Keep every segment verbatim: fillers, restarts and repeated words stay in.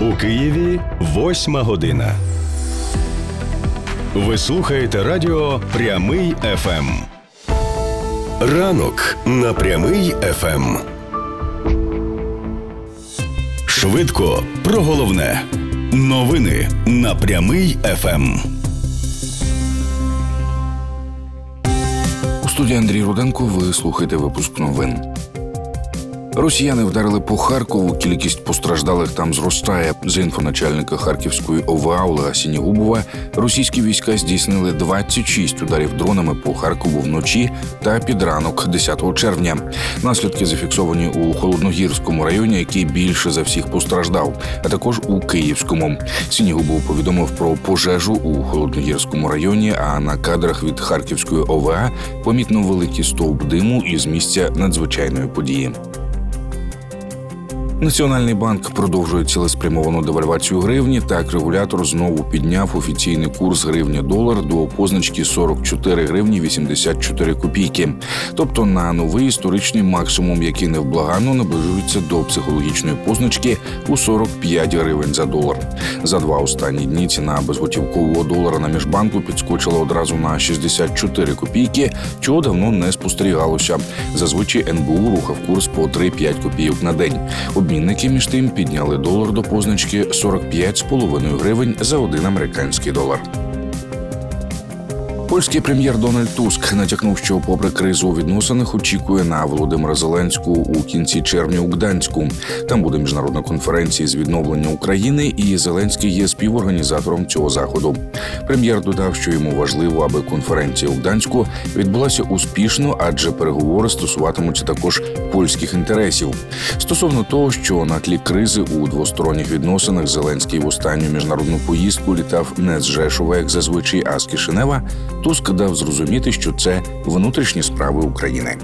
У Києві восьма година. Ви слухаєте радіо «Прямий еф ем». Ранок на «Прямий еф ем». Швидко про головне. Новини на «Прямий еф ем». У студії Андрій Руденко, ви слухаєте випуск новин. Росіяни вдарили по Харкову, кількість постраждалих там зростає. За інфоначальника Харківської о ве а Олега Сінігубова, російські війська здійснили двадцять шість ударів дронами по Харкову вночі та під ранок десятого червня. Наслідки зафіксовані у Холодногірському районі, який більше за всіх постраждав, а також у Київському. Сінігубов повідомив про пожежу у Холодногірському районі, а на кадрах від Харківської о ве а помітно великий стовп диму із місця надзвичайної події. Національний банк продовжує цілеспрямовану девальвацію гривні. Так, регулятор знову підняв офіційний курс гривня-долар до позначки сорок чотири гривні вісімдесят чотири копійки. Тобто на новий історичний максимум, який невблаганно наближується до психологічної позначки у сорок п'ять гривень за долар. За два останні дні ціна безготівкового долара на міжбанку підскочила одразу на шістдесят чотири копійки, чого давно не спостерігалося. Зазвичай ен бе у рухав курс по три-п'ять копійок на день. Обмінники, між тим, підняли долар до позначки сорок п'ять з половиною гривень за один американський долар. Польський прем'єр Дональд Туск натякнув, що попри кризу у відносинах очікує на Володимира Зеленського у кінці червня у Гданську. Там буде міжнародна конференція з відновлення України, і Зеленський є співорганізатором цього заходу. Прем'єр додав, що йому важливо, аби конференція у Гданську відбулася успішно, адже переговори стосуватимуться також польських інтересів. Стосовно того, що на тлі кризи у двосторонніх відносинах Зеленський в останню міжнародну поїздку літав не з Жешова, як зазвичай, а з Кишинева, Туск дав зрозуміти, що це внутрішні справи України.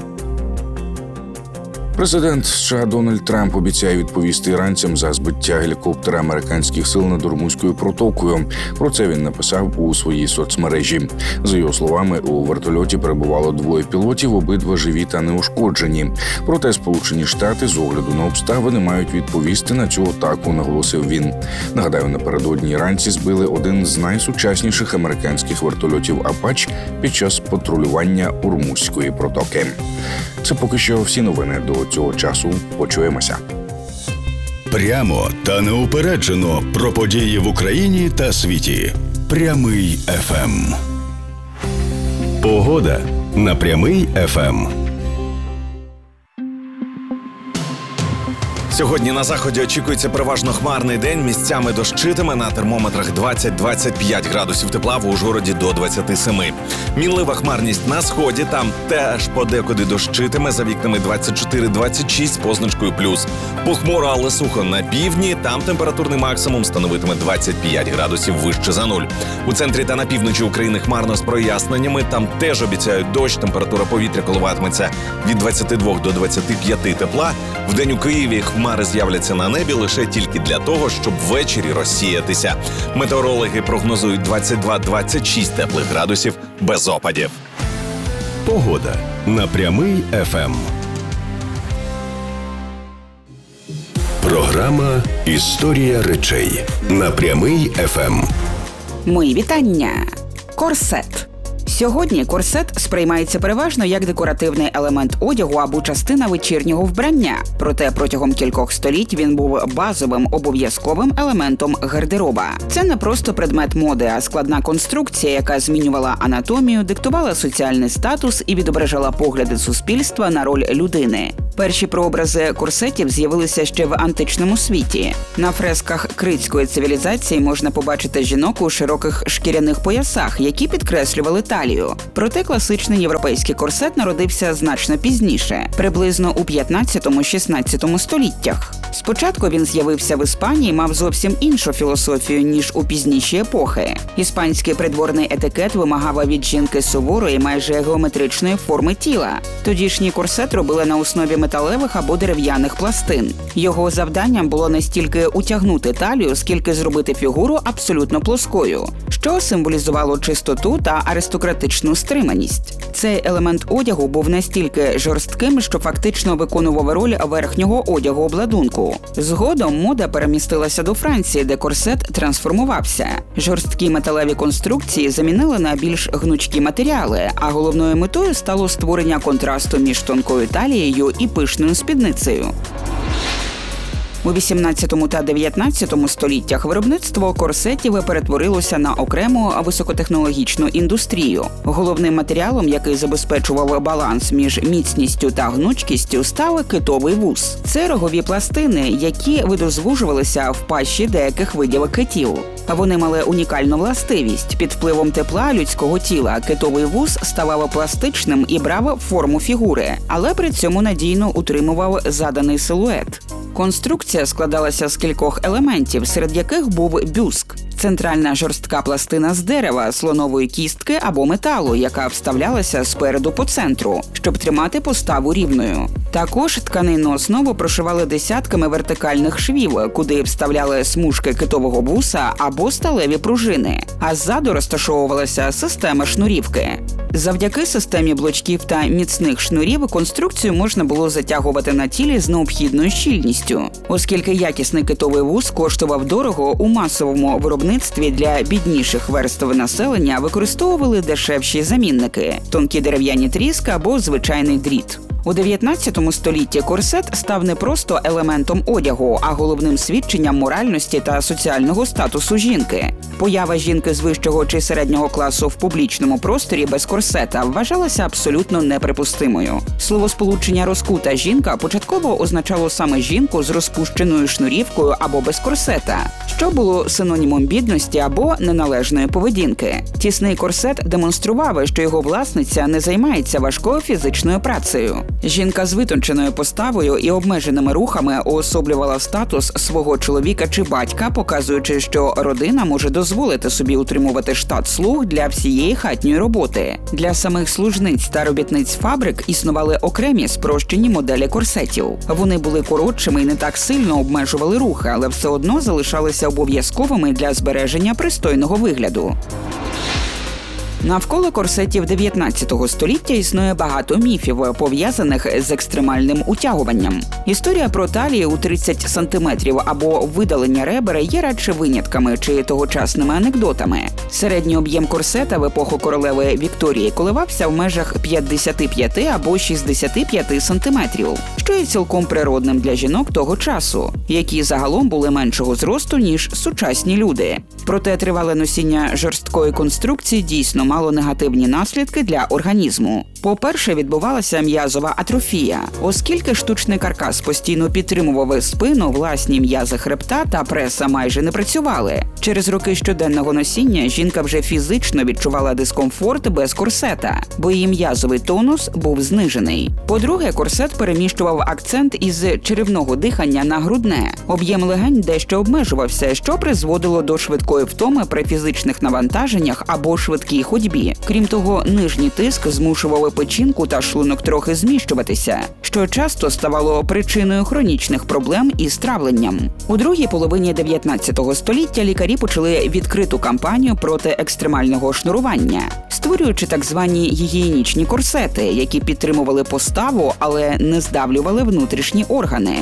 Президент США Дональд Трамп обіцяє відповісти іранцям за збиття гелікоптера американських сил над Ормузькою протокою. Про це він написав у своїй соцмережі. За його словами, у вертольоті перебувало двоє пілотів, обидва живі та неушкоджені. Проте Сполучені Штати з огляду на обставини мають відповісти на цю атаку, наголосив він. Нагадаю, напередодні іранці збили один з найсучасніших американських вертольотів «Апач» під час патрулювання Ормузької протоки. Це поки що всі новини до цього часу. Почуємося. Прямо та неупереджено про події в Україні та світі. Прямий еф ем. Погода на Прямий еф ем. Сьогодні на заході очікується переважно хмарний день, місцями дощитиме, на термометрах двадцять-двадцять п'ять градусів тепла, в Ужгороді до двадцять сім. Мінлива хмарність на сході, там теж подекуди дощитиме, за вікнами двадцять чотири двадцять шість з позначкою плюс. Похмуро, але сухо на півдні, там температурний максимум становитиме двадцять п'ять градусів вище за нуль. У центрі та на півночі України хмарно з проясненнями, там теж обіцяють дощ, температура повітря коливатиметься від двадцяти двох до двадцяти п'яти тепла. Вдень у Києві хмари з'являться на небі лише тільки для того, щоб ввечері розсіятися. Метеорологи прогнозують двадцять два двадцять шість теплих градусів без опадів. Погода на Прямий еф ем. Програма «Історія речей» на Прямий еф ем. Мої вітання. Корсет. Сьогодні корсет сприймається переважно як декоративний елемент одягу або частина вечірнього вбрання. Проте протягом кількох століть він був базовим обов'язковим елементом гардероба. Це не просто предмет моди, а складна конструкція, яка змінювала анатомію, диктувала соціальний статус і відображала погляди суспільства на роль людини. Перші прообрази корсетів з'явилися ще в античному світі. На фресках критської цивілізації можна побачити жінок у широких шкіряних поясах, які підкреслювали талію. Проте класичний європейський корсет народився значно пізніше, приблизно у п'ятнадцятому-шістнадцятому століттях. Спочатку він з'явився в Іспанії і мав зовсім іншу філософію, ніж у пізніші епохи. Іспанський придворний етикет вимагав від жінки суворої, майже геометричної форми тіла. Тодішній корсет робили на основі металевих або дерев'яних пластин. Його завданням було не стільки утягнути талію, скільки зробити фігуру абсолютно плоскою, що символізувало чистоту та аристократичну стриманість. Цей елемент одягу був настільки жорстким, що фактично виконував роль верхнього одягу обладунку. Згодом мода перемістилася до Франції, де корсет трансформувався. Жорсткі металеві конструкції замінили на більш гнучкі матеріали, а головною метою стало створення контрасту між тонкою талією і пишною спідницею. У вісімнадцятому та дев'ятнадцятому століттях виробництво корсетів перетворилося на окрему високотехнологічну індустрію. Головним матеріалом, який забезпечував баланс між міцністю та гнучкістю, став китовий вус. Це рогові пластини, які видозвужувалися в пащі деяких видів китів. Вони мали унікальну властивість. Під впливом тепла людського тіла китовий вус ставав пластичним і брав форму фігури, але при цьому надійно утримував заданий силует. Конструкція складалася з кількох елементів, серед яких був бюст – центральна жорстка пластина з дерева, слонової кістки або металу, яка вставлялася спереду по центру, щоб тримати поставу рівною. Також тканинну основу прошивали десятками вертикальних швів, куди вставляли смужки китового вуса або сталеві пружини, а ззаду розташовувалася система шнурівки. Завдяки системі блочків та міцних шнурів конструкцію можна було затягувати на тілі з необхідною щільністю. Оскільки якісний китовий вус коштував дорого, у масовому виробництві для бідніших верств населення використовували дешевші замінники – тонкі дерев'яні тріски або звичайний дріт. У дев'ятнадцятому столітті корсет став не просто елементом одягу, а головним свідченням моральності та соціального статусу жінки. Поява жінки з вищого чи середнього класу в публічному просторі без корсета вважалася абсолютно неприпустимою. Словосполучення «розкута жінка» початково означало саме жінку з розпущеною шнурівкою або без корсета, що було синонімом бідності або неналежної поведінки. Тісний корсет демонстрував, що його власниця не займається важкою фізичною працею. Жінка з витонченою поставою і обмеженими рухами уособлювала статус свого чоловіка чи батька, показуючи, що родина може дозволити собі утримувати штат слуг для всієї хатньої роботи. Для самих служниць та робітниць фабрик існували окремі спрощені моделі корсетів. Вони були коротшими і не так сильно обмежували рухи, але все одно залишалися обов'язковими для збереження пристойного вигляду. Навколо корсетів дев'ятнадцятого століття існує багато міфів, пов'язаних з екстремальним утягуванням. Історія про талії у тридцять сантиметрів або видалення ребер є радше винятками чи тогочасними анекдотами. Середній об'єм корсета в епоху королеви Вікторії коливався в межах п'ятдесят п'ять або шістдесят п'ять сантиметрів, що є цілком природним для жінок того часу, які загалом були меншого зросту, ніж сучасні люди. Проте тривале носіння жорсткої конструкції дійсно мало негативні наслідки для організму. По-перше, відбувалася м'язова атрофія. Оскільки штучний каркас постійно підтримував спину, власні м'язи хребта та преса майже не працювали. Через роки щоденного носіння жінка вже фізично відчувала дискомфорт без корсета, бо її м'язовий тонус був знижений. По-друге, корсет переміщував акцент із черевного дихання на грудне. Об'єм легень дещо обмежувався, що призводило до швидкої втоми при фізичних навантаженнях або швидкій ходьбі. Крім того, нижній тиск змушував печінку та шлунок трохи зміщуватися, що часто ставало причиною хронічних проблем із травленням. У другій половині дев'ятнадцятого століття лікарі почали відкриту кампанію проти екстремального шнурування, створюючи так звані гігієнічні корсети, які підтримували поставу, але не здавлювали внутрішні органи.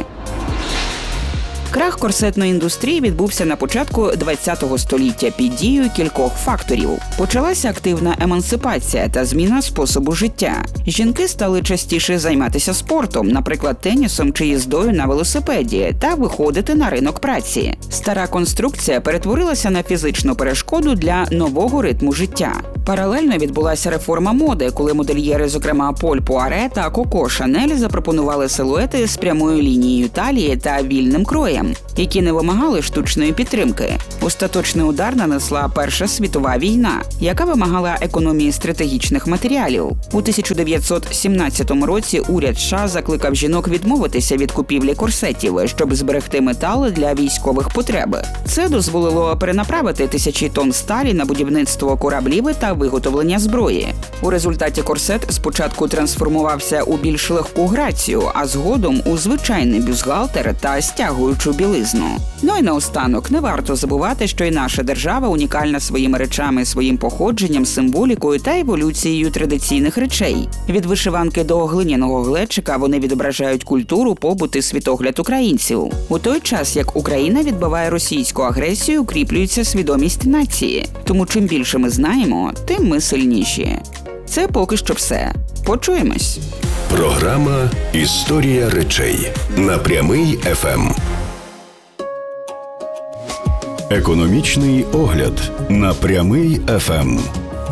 Крах корсетної індустрії відбувся на початку ХХ століття під дією кількох факторів. Почалася активна емансипація та зміна способу життя. Жінки стали частіше займатися спортом, наприклад, тенісом чи їздою на велосипеді, та виходити на ринок праці. Стара конструкція перетворилася на фізичну перешкоду для нового ритму життя. Паралельно відбулася реформа моди, коли модельєри, зокрема Поль Пуаре та Коко Шанель, запропонували силуети з прямою лінією талії та вільним кроєм, які не вимагали штучної підтримки. Остаточний удар нанесла Перша світова війна, яка вимагала економії стратегічних матеріалів. У тисяча дев'ятсот сімнадцятому році уряд США закликав жінок відмовитися від купівлі корсетів, щоб зберегти метал для військових потреб. Це дозволило перенаправити тисячі тонн сталі на будівництво кораблів та виготовлення зброї. У результаті корсет спочатку трансформувався у більш легку грацію, а згодом у звичайний бюстгальтер та стягуючу білизну. Ну і наостанок, не варто забувати, що і наша держава унікальна своїми речами, своїм походженням, символікою та еволюцією традиційних речей. Від вишиванки до глиняного глечика вони відображають культуру, побут і світогляд українців. У той час, як Україна відбиває російську агресію, укріплюється свідомість нації. Тому чим більше ми знаємо, тим ми сильніші. Це поки що все. Почуємось. Програма «Історія речей» на Прямий еф ем. Економічний огляд на Прямий еф ем.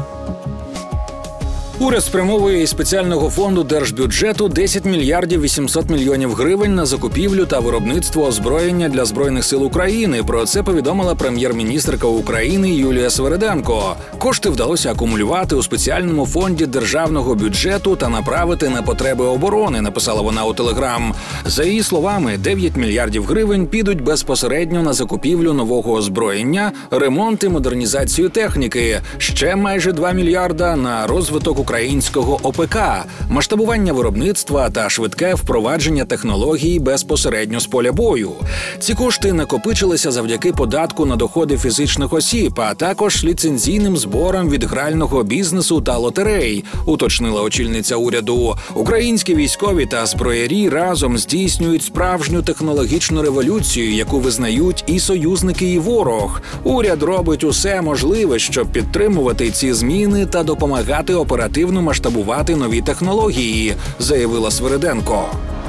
Уряд спрямовує із спеціального фонду держбюджету десять мільярдів вісімсот мільйонів гривень на закупівлю та виробництво озброєння для Збройних сил України. Про це повідомила прем'єр-міністерка України Юлія Свериденко. Кошти вдалося акумулювати у спеціальному фонді державного бюджету та направити на потреби оборони, написала вона у Телеграм. За її словами, дев'ять мільярдів гривень підуть безпосередньо на закупівлю нового озброєння, ремонт і модернізацію техніки. Ще майже два мільярда на розвиток українського о пе ка, масштабування виробництва та швидке впровадження технологій безпосередньо з поля бою. Ці кошти накопичилися завдяки податку на доходи фізичних осіб, а також ліцензійним зборам від грального бізнесу та лотерей, уточнила очільниця уряду. Українські військові та зброярі разом здійснюють справжню технологічну революцію, яку визнають і союзники, і ворог. Уряд робить усе можливе, щоб підтримувати ці зміни та допомагати оперативно масштабувати нові технології, заявила Свериденко.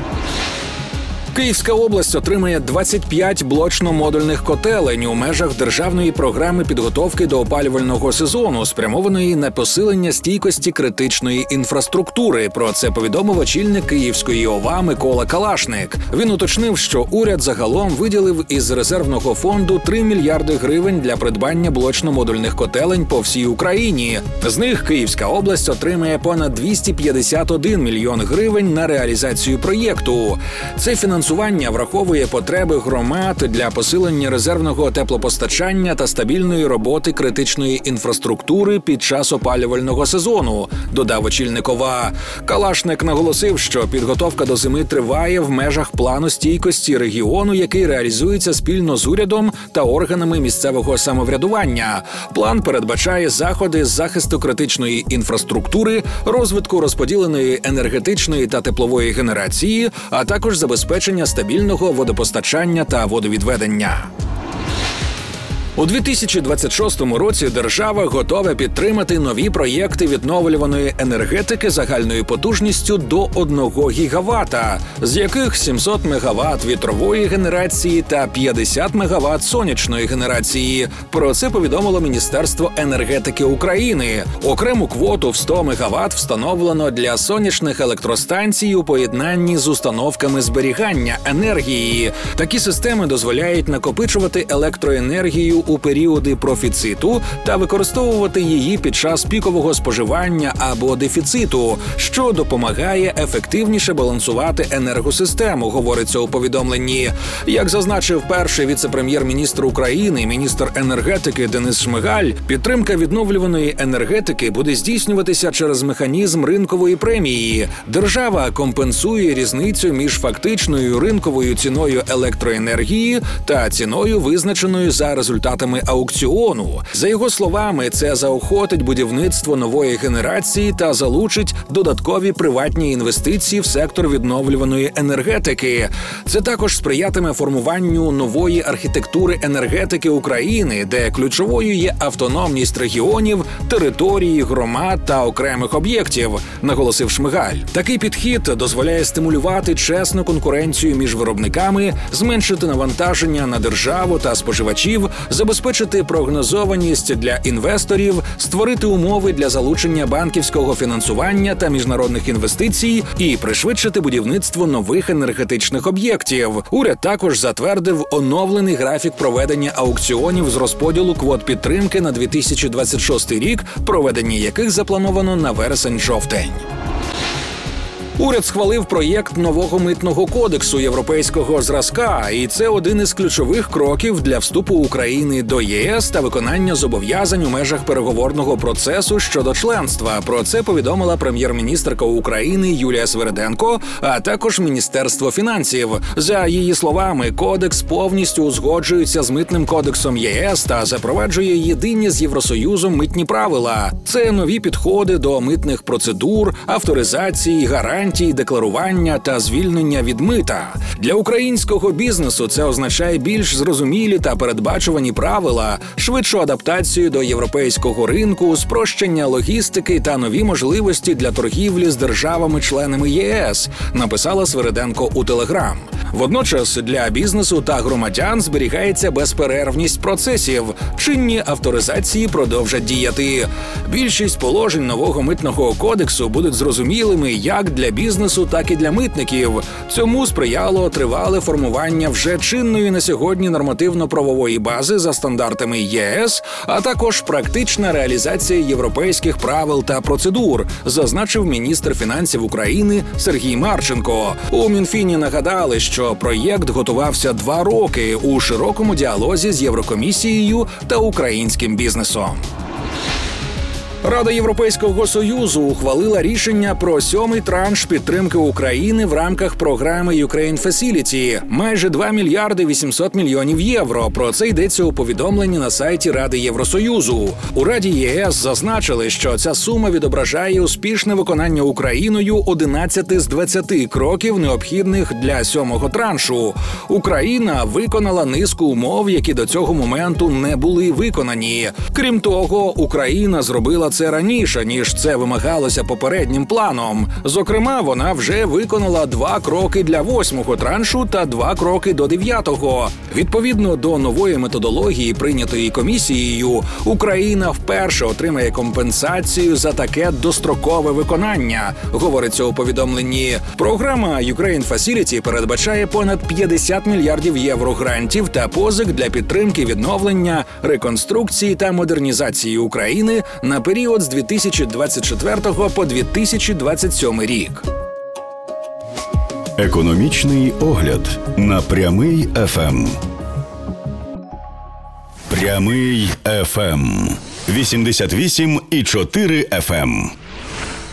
Київська область отримає двадцять п'ять блочно-модульних котелень у межах державної програми підготовки до опалювального сезону, спрямованої на посилення стійкості критичної інфраструктури. Про це повідомив очільник Київської ОВА Микола Калашник. Він уточнив, що уряд загалом виділив із резервного фонду три мільярди гривень для придбання блочно-модульних котелень по всій Україні. З них Київська область отримає понад двісті п'ятдесят один мільйон гривень на реалізацію проєкту. Це фінансування Фінансування враховує потреби громад для посилення резервного теплопостачання та стабільної роботи критичної інфраструктури під час опалювального сезону, додав очільник ОВА. Калашник наголосив, що підготовка до зими триває в межах плану стійкості регіону, який реалізується спільно з урядом та органами місцевого самоврядування. План передбачає заходи з захисту критичної інфраструктури, розвитку розподіленої енергетичної та теплової генерації, а також забезпечення стабільного водопостачання та водовідведення. У дві тисячі двадцять шостому році держава готова підтримати нові проєкти відновлюваної енергетики загальною потужністю до одного гігавата, з яких сімсот мегават вітрової генерації та п'ятдесят мегават сонячної генерації. Про це повідомило Міністерство енергетики України. Окрему квоту в сто мегават встановлено для сонячних електростанцій у поєднанні з установками зберігання енергії. Такі системи дозволяють накопичувати електроенергію у періоди профіциту та використовувати її під час пікового споживання або дефіциту, що допомагає ефективніше балансувати енергосистему, говориться у повідомленні. Як зазначив перший віце-прем'єр-міністр України, міністр енергетики Денис Шмигаль, підтримка відновлюваної енергетики буде здійснюватися через механізм ринкової премії. Держава компенсує різницю між фактичною ринковою ціною електроенергії та ціною, визначеною за результатами аукціону. За його словами, це заохотить будівництво нової генерації та залучить додаткові приватні інвестиції в сектор відновлюваної енергетики. Це також сприятиме формуванню нової архітектури енергетики України, де ключовою є автономність регіонів, території, громад та окремих об'єктів, наголосив Шмигаль. Такий підхід дозволяє стимулювати чесну конкуренцію між виробниками, зменшити навантаження на державу та споживачів, забезпечити прогнозованість для інвесторів, створити умови для залучення банківського фінансування та міжнародних інвестицій і пришвидшити будівництво нових енергетичних об'єктів. Уряд також затвердив оновлений графік проведення аукціонів з розподілу квот підтримки на дві тисячі двадцять шостий рік, проведення яких заплановано на вересень-жовтень. Уряд схвалив проєкт нового митного кодексу європейського зразка, і це один із ключових кроків для вступу України до ЄС та виконання зобов'язань у межах переговорного процесу щодо членства. Про це повідомила прем'єр-міністерка України Юлія Свериденко, а також Міністерство фінансів. За її словами, кодекс повністю узгоджується з митним кодексом ЄС та запроваджує єдині з Євросоюзом митні правила. Це нові підходи до митних процедур, авторизації, гарантій, декларування та звільнення від мита. Для українського бізнесу це означає більш зрозумілі та передбачувані правила, швидшу адаптацію до європейського ринку, спрощення логістики та нові можливості для торгівлі з державами-членами ЄС, написала Свериденко у Телеграм. Водночас для бізнесу та громадян зберігається безперервність процесів. Чинні авторизації продовжать діяти. Більшість положень нового митного кодексу будуть зрозумілими як для бізнесу, так і для митників. Цьому сприяло тривале формування вже чинної на сьогодні нормативно-правової бази за стандартами ЄС, а також практична реалізація європейських правил та процедур, зазначив міністр фінансів України Сергій Марченко. У Мінфіні нагадали, що проєкт готувався два роки у широкому діалозі з Єврокомісією та українським бізнесом. Рада Європейського Союзу ухвалила рішення про сьомий транш підтримки України в рамках програми Ukraine Facility – майже два мільярди вісімсот мільйонів євро. Про це йдеться у повідомленні на сайті Ради Євросоюзу. У Раді ЄС зазначили, що ця сума відображає успішне виконання Україною одинадцяти з двадцяти кроків, необхідних для сьомого траншу. Україна виконала низку умов, які до цього моменту не були виконані. Крім того, Україна зробила це раніше, ніж це вимагалося попереднім планом. Зокрема, вона вже виконала два кроки для восьмого траншу та два кроки до дев'ятого. Відповідно до нової методології, прийнятої комісією, Україна вперше отримає компенсацію за таке дострокове виконання, говориться у повідомленні. Програма Ukraine Facility передбачає понад п'ятдесят мільярдів євро грантів та позик для підтримки відновлення, реконструкції та модернізації України на період з дві тисячі двадцять четвертого по дві тисячі двадцять сьомий рік. Економічний огляд на Прямий еф ем. Прямий еф ем. вісімдесят вісім і чотири еф ем.